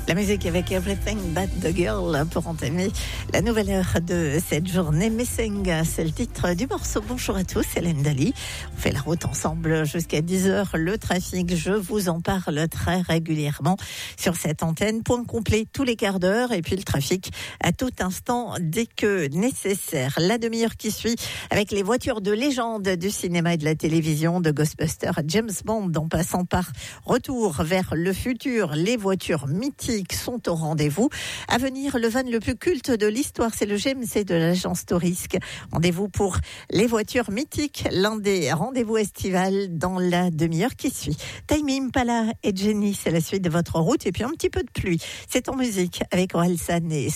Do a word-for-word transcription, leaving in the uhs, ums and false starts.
La musique avec Everything But The Girl pour entamer la nouvelle heure de cette journée. Missing, c'est le titre du morceau. Bonjour à tous, c'est Hélène Daly. On fait la route ensemble jusqu'à dix heures. Le trafic, je vous en parle très régulièrement sur cette antenne. Point complet tous les quarts d'heure et puis le trafic à tout instant dès que nécessaire. La demi-heure qui suit avec les voitures de légende du cinéma et de la télévision, de Ghostbusters à James Bond, en passant par Retour vers le futur. Les voitures mythiques sont au rendez-vous. À venir, le van le plus culte de l'histoire, c'est le G M C de l'agence Tourisque. Rendez-vous pour les voitures mythiques, l'un des rendez-vous estivales dans la demi-heure qui suit. Tame Impala et Jenny, c'est la suite de votre route et puis un petit peu de pluie. C'est en musique avec Orelsan et